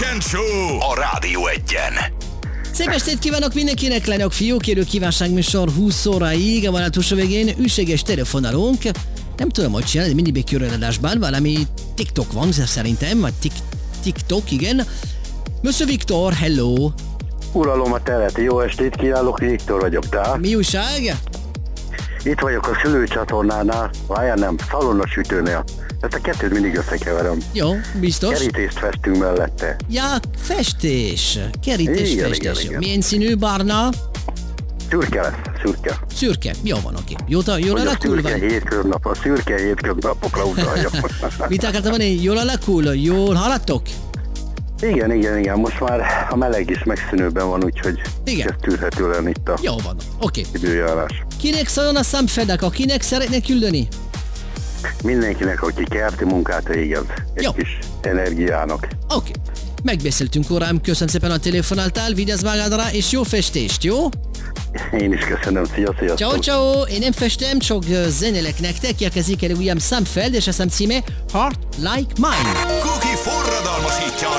Weekend Show a Rádió Egyen. Szép estét kívánok mindenkinek, lányok, fiúk, élő kívánságműsor 20 óráig, a vonatúsó végén üsséges telefonálunk. Nem tudom, hogy csinálni, mindig békőröledásban valami TikTok van, szerintem, vagy TikTok, igen. Monsieur Viktor, hello! Uralom a teret, jó estét kívánok, Viktor vagyok, te? Mi újság? Itt vagyok a szülőcsatornánál, várjál nem, szalonnasütőnél. Ezt a kettőt mindig összekeverem. Jó, biztos. Kerítést festünk mellette. Ja, festés. Kerítés, Igen, festés. igen. Milyen színű, barna? Szürke lesz, szürke. Szürke. Jó van, oké. Jól Hogy a alakul? szürke hétköznap, a szürke hétköznapokra utalja. Mit akartam mondani? Jól alakul? Jól haladtok? Igen, most már a meleg is megszűnőben van, úgyhogy Igen. ez tűrhető lenni itt a Jó van, oké. időjárás. Kinek szóljon a számfedek? Akinek szeretnék küldeni? Mindenkinek, aki kerti munkát végez, egy Jó. kis energiának. Oké. Megbeszéltünk, órám, köszönöm szépen a telefonáltál, vigyázz magadra, és jó festést, jó? Én is köszönöm, sziasztok! Ciao, én nem festem, csak zenélek nektek, érkezik el William Samfeld, és a szám címe Heart Like Mine. Cookie forradalmasítja